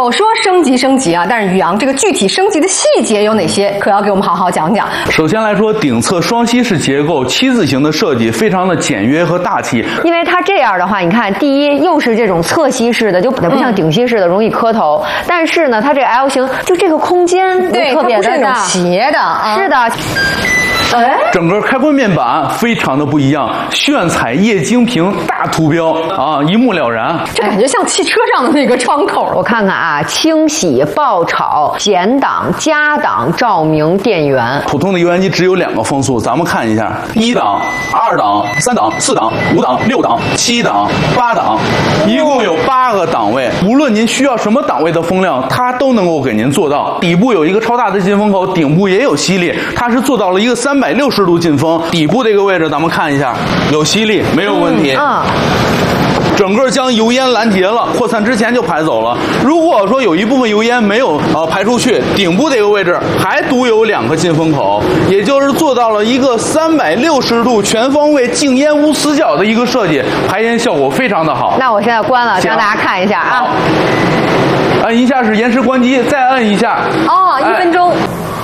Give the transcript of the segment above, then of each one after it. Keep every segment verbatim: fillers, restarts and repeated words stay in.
有说升级升级啊，但是宇阳这个具体升级的细节有哪些，可要给我们好好讲讲。 首先来说，顶侧双吸式结构，七字形的设计非常的简约和大气。 因为它这样的话，你看，第一又是这种侧吸式的，就不像顶吸式的容易磕头，嗯、但是呢，它这个 L 型就这个空间对特别的大， 斜的，啊、 是的。 哎， 整个开关面板非常的不一样，炫彩液晶屏大图标啊，一目了然。 这感觉像汽车上的那个窗口。 我看看啊，清洗、爆炒、减档、加档、照明、电源。 普通的油烟机只有两个风速，咱们看一下：一档、二档、三档、四档、五档、六档、七档、八档，一共有八个档位。无论您需要什么档位的风量，它都能够给您做到。底部有一个超大的进风口，顶部也有吸力，它是做到了一个三。三百六十度进风，底部这个位置咱们看一下，有吸力，没有问题。 嗯。 整个将油烟拦截了，扩散之前就排走了。如果说有一部分油烟没有呃排出去，顶部这个位置还独有两个进风口，也就是做到了一个三百六十度全方位静烟无死角的一个设计，排烟效果非常的好。 那我现在关了，让大家看一下啊。 按一下是延时关机，再按一下。 哦，一分钟。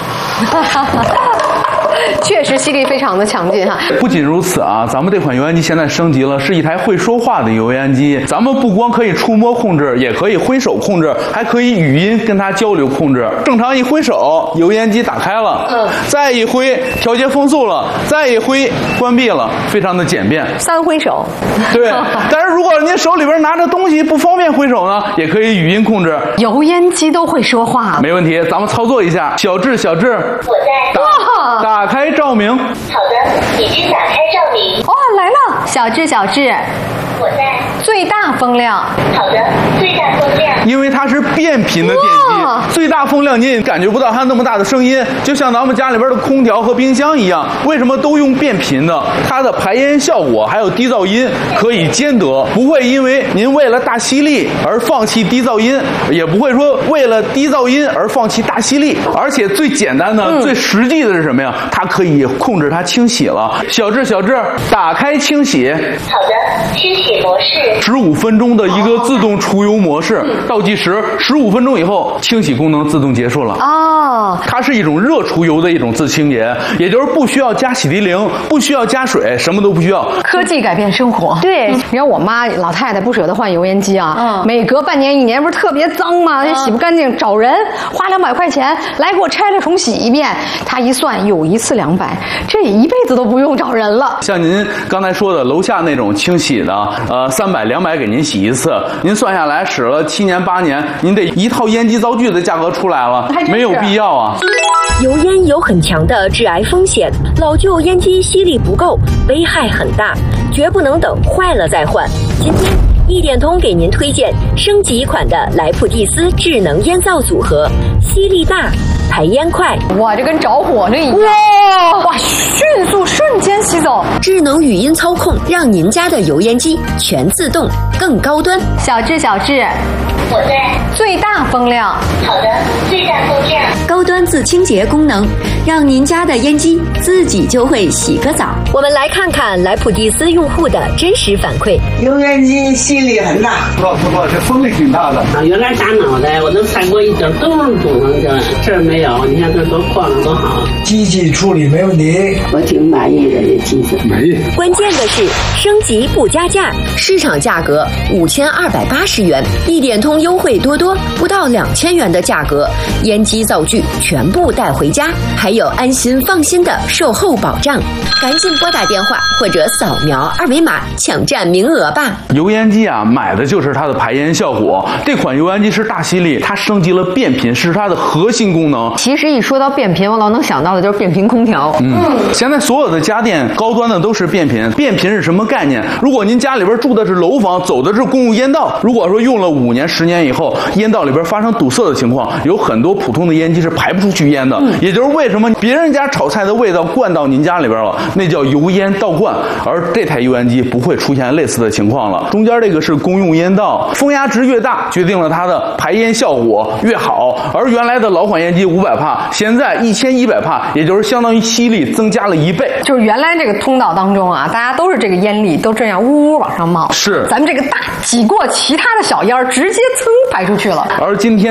确实吸力非常的强劲哈。 不仅如此啊，咱们这款油烟机现在升级了，是一台会说话的油烟机。咱们不光可以触摸控制，也可以挥手控制，还可以语音跟它交流控制。正常一挥手，油烟机打开了，嗯，再一挥调节风速了，再一挥关闭了，非常的简便。 三挥手。 对，但是如果您手里边拿着东西不方便挥手呢，也可以语音控制。 油烟机都会说话， 没问题。咱们操作一下，小智，小智， 我在。 哇，打开照明。 好的，已经打开照明。 哦，来了，小智，小智。 我在。 最大风量。 好的，最大风量。 因为它是变频的电机，最大风量您也感觉不到它那么大的声音，就像咱们家里边的空调和冰箱一样。为什么都用变频的？它的排烟效果还有低噪音可以兼得，不会因为您为了大吸力而放弃低噪音，也不会说为了低噪音而放弃大吸力。而且最简单的、嗯、最实际的是什么呀？它可以控制它清洗了。小智，小智，打开清洗。 好的，清洗模式。 十五分钟的一个自动除油模式，倒计时十五分钟以后，清洗功能自动结束了。 哦， 它是一种热除油的一种自清洁，也就是不需要加洗涤灵，不需要加水，什么都不需要。 科技改变生活。 对， 你看我妈老太太不舍得换油烟机啊，嗯，每隔半年一年不是特别脏吗？嗯、洗不干净，找人花两百块钱来给我拆了重洗一遍。她一算，有一次两百，这一辈子都不用找人了。 像您刚才说的楼下那种清洗的，呃，三百两百给您洗一次，您算下来使了七年八年，您得一套烟机灶具的价格出来了，没有必要啊。 油烟有很强的致癌风险，老旧烟机吸力不够，危害很大，绝不能等坏了再换。今天一点通给您推荐升级款的莱普蒂斯智能烟灶组合，吸力大，排烟快。 哇，这跟着火了一样！哇哇，迅速瞬间吸走。 智能语音操控，让您家的油烟机全自动，更高端。 小智，小智。 我在。 最大风量。 好的，最大风量。 高端自清洁功能，让您家的烟机自己就会洗个澡。我们来看看莱普蒂斯用户的真实反馈。 油烟机吸力很大， 不不不，这风力挺大的。 啊，原来打脑袋我能踩过一点洞堵上去，这儿没有，你看这多宽多好。 机器处理没问题， 我挺满意的这机子。 满意。 关键的是升级不加价，市场价格五千二百八十元，一点通优惠多多，不到两千元的价格，烟机灶具全部带回家，还有安心放心的售后保障。赶紧拨打电话或者扫描二维码抢占名额吧。 油烟机啊，买的就是它的排烟效果。这款油烟机是大吸力，它升级了变频，是它的核心功能。 其实一说到变频，我老能想到的就是变频空调。 嗯，现在所有的家电高端的都是变频。变频是什么概念？如果您家里边住的是楼房，走的是公用烟道，如果说用了五年、十年以后，烟道里边发生堵塞的情况，有很多普通的烟机是排不出去烟的。嗯、也就是为什么别人家炒菜的味道灌到您家里边了，那叫油烟倒灌，而这台油烟机不会出现类似的情况了。中间这个是公用烟道，风压值越大，决定了它的排烟效果越好。而原来的老款烟机五百帕，现在一千一百帕，也就是相当于吸力增加了一倍。 就是原来这个通道当中啊，大家都是这个烟粒都这样呜呜往上冒， 是咱们这个大挤过其他的小烟，直接噌排出去了。 而今天